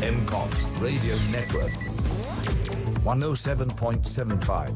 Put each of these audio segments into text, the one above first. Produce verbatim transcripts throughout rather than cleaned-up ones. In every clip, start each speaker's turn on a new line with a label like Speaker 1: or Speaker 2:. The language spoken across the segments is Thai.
Speaker 1: เอ็ม ซี โอ ที Radio Network หนึ่งศูนย์เจ็ด จุดเจ็ดห้า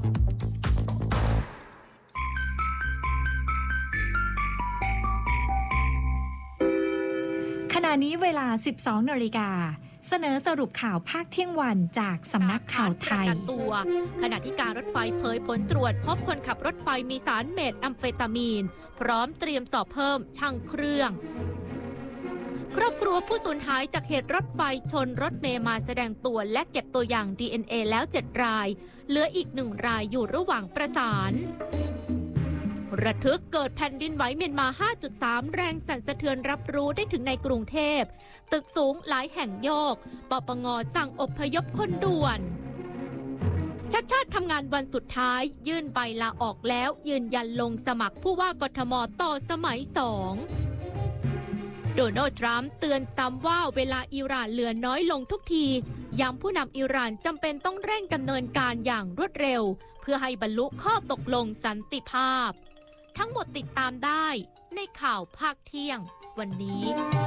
Speaker 2: ขณะนี้เวลา สิบสองนาฬิกาเสนอสรุปข่าวภาคเที่ยงวันจากสำนักข่าวไทย
Speaker 3: ตัวขณะที่การรถไฟเผยผลตรวจพบคนขับรถไฟมีสารเมทแอมเฟตามีนพร้อมเตรียมสอบเพิ่มช่างเครื่องครอบครัวผู้สูญหายจากเหตุรถไฟชนรถเมล์มาแสดงตัวและเก็บตัวอย่าง ดี เอ็น เอ แล้วเจ็ดรายเหลืออีกหนึ่งรายอยู่ระหว่างประสานระทึกเกิดแผ่นดินไหวเมียนมา ห้าจุดสาม แรงสั่นสะเทือนรับรู้ได้ถึงในกรุงเทพตึกสูงหลายแห่งโยกปปง.สั่งอพยพคนด่วนชัดชาติทำงานวันสุดท้ายยื่นใบลาออกแล้วยืนยันลงสมัครผู้ว่ากทม.ต่อสมัยสองโดนัลด์ทรัมป์เตือนซ้ำว่าเวลาอิหร่านเหลือน้อยลงทุกทีย้ำผู้นำอิหร่านจำเป็นต้องเร่งดำเนินการอย่างรวดเร็วเพื่อให้บรรลุข้อตกลงสันติภาพทั้งหมดติดตามได้ในข่าวภาคเที่ยงวันนี้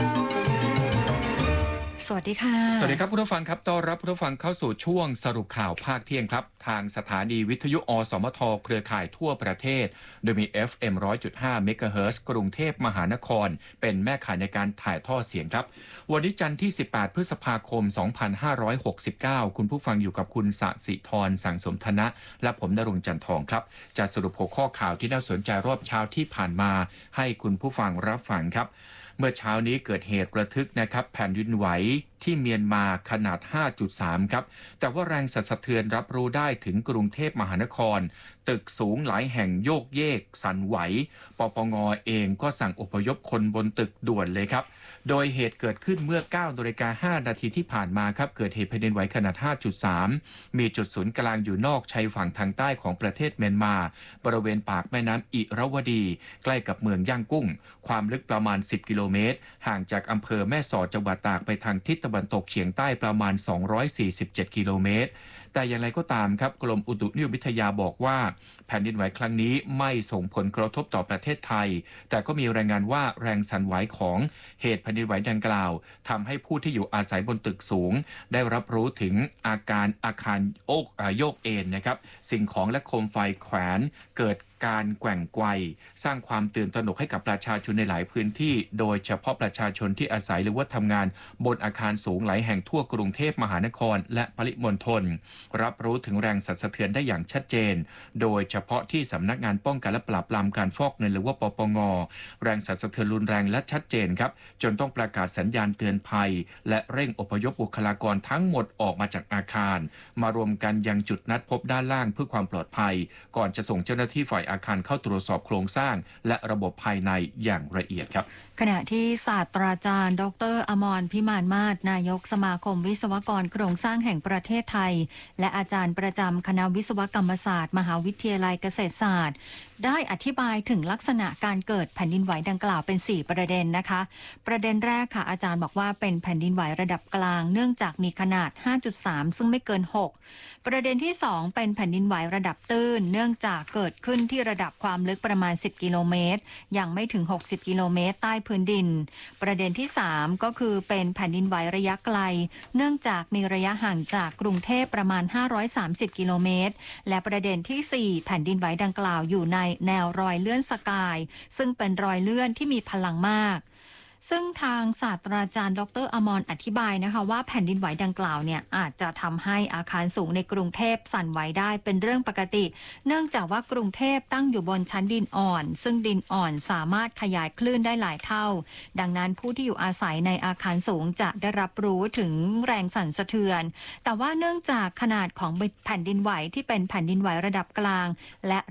Speaker 2: สวัสดีค่ะ
Speaker 4: สวัสดีครับผู้ฟังครับต้อนรับผู้ฟังเข้าสู่ช่วงสรุปข่าวภาคเที่ยงครับทางสถานีวิทยุอสมทเครือข่ายทั่วประเทศโดยมี เอฟ เอ็ม หนึ่งร้อยจุดห้า เมกะเฮิรตซ์กรุงเทพมหานครเป็นแม่ข่ายในการถ่ายทอดเสียงครับวันนี้จันทร์ที่สิบแปดพฤษภาคมสองพันห้าร้อยหกสิบเก้าคุณผู้ฟังอยู่กับคุณสศิธรสังสมธนะและผมณรงค์จันทองครับจะสรุปหัวข้อข่าวที่น่าสนใจรอบเช้าที่ผ่านมาให้คุณผู้ฟังรับฟังครับเมื่อเช้านี้เกิดเหตุระทึกนะครับแผ่นดินไหวที่เมียนมาขนาด ห้าจุดสาม ครับแต่ว่าแรงสั่นสะเทือนรับรู้ได้ถึงกรุงเทพมหานครตึกสูงหลายแห่งโยกเยกสั่นไหวปปง.เองก็สั่งอพยพคนบนตึกด่วนเลยครับโดยเหตุเกิดขึ้นเมื่อ เก้านาฬิกาห้านาทีที่ผ่านมาครับเกิดเหตุแผ่นดินไหวขนาด ห้าจุดสาม มีจุดศูนย์กลางอยู่นอกชายฝั่งทางใต้ของประเทศเมียนมาบริเวณปากแม่น้ำอิระวดีใกล้กับเมืองย่างกุ้งความลึกประมาณสิบกิโลเมตรห่างจากอำเภอแม่สอดจังหวัดตากไปทางทิศตะวันตกเฉียงใต้ประมาณสองร้อยสี่สิบเจ็ดกิโลเมตรแต่อย่างไรก็ตามครับกรมอุตุนิยมวิทยาบอกว่าแผ่นดินไหวครั้งนี้ไม่ส่งผลกระทบต่อประเทศไทยแต่ก็มีรายงานว่าแรงสั่นไหวของเหตุแผ่นดินไหวดังกล่าวทำให้ผู้ที่อยู่อาศัยบนตึกสูงได้รับรู้ถึงอาการอาคารโอกโยกเอ็นนะครับสิ่งของและโคมไฟแขวนเกิดการแกว่งไกวสร้างความตื่นตระหนกให้กับประชาชนในหลายพื้นที่โดยเฉพาะประชาชนที่อาศัยหรือว่าทำงานบนอาคารสูงหลายแห่งทั่วกรุงเทพมหานครและปริมณฑลรับรู้ถึงแรงสั่นสะเทือนได้อย่างชัดเจนโดยเฉพาะที่สำนักงานป้องกันและปราบปรามการฟอกเงินหรือว่าปปง.แรงสั่นสะเทือนรุนแรงและชัดเจนครับจนต้องประกาศสัญญาณเตือนภัยและเร่งอพยพบุคลากรทั้งหมดออกมาจากอาคารมารวมกันยังจุดนัดพบด้านล่างเพื่อความปลอดภัยก่อนจะส่งเจ้าหน้าที่ฝ่ายอาคารเข้าตรวจสอบโครงสร้างและระบบภายในอย่างละเอียดครับ
Speaker 2: ขณะที่ศาสตราจารย์ดร.อมรพิมานมาศนายกสมาคมวิศวกรโครงสร้างแห่งประเทศไทยและอาจารย์ประจำคณะวิศวกรรมศาสตร์มหาวิทยาลัยเกษตรศาสตร์ได้อธิบายถึงลักษณะการเกิดแผ่นดินไหวดังกล่าวเป็นสี่ประเด็นนะคะประเด็นแรกค่ะอาจารย์บอกว่าเป็นแผ่นดินไหวระดับกลางเนื่องจากมีขนาด ห้าจุดสาม ซึ่งไม่เกินหกประเด็นที่สองเป็นแผ่นดินไหวระดับตื้นเนื่องจากเกิดขึ้นที่ระดับความลึกประมาณสิบกิโลเมตรยังไม่ถึงหกสิบกิโลเมตรใต้พื้นดินประเด็นที่สามก็คือเป็นแผ่นดินไหวระยะไกลเนื่องจากมีระยะห่างจากกรุงเทพประมาณห้าร้อยสามสิบกิโลเมตรและประเด็นที่สี่แผ่นดินไหวดังกล่าวอยู่ในแนวรอยเลื่อนสกายซึ่งเป็นรอยเลื่อนที่มีพลังมากซึ่งทางศาสตราจารย์ดร.อมรอธิบายนะคะว่าแผ่นดินไหวดังกล่าวเนี่ยอาจจะทำให้อาคารสูงในกรุงเทพสั่นไหวได้เป็นเรื่องปกติเนื่องจากว่ากรุงเทพตั้งอยู่บนชั้นดินอ่อนซึ่งดินอ่อนสามารถขยายคลื่นได้หลายเท่าดังนั้นผู้ที่อยู่อาศัยในอาคารสูงจะได้รับรู้ถึงแรงสั่นสะเทือนแต่ว่าเนื่องจากขนาดของแผ่นดินไหวที่เป็นแผ่นดินไหวระดับกลางและ